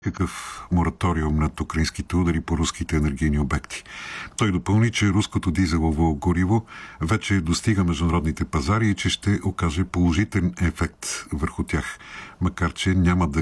какъв мораториум над украинските удари по руските енергийни обекти. Той допълни, че руското дизелово гориво вече достига международните пазари и че ще окаже положителен ефект върху тях, макар че няма да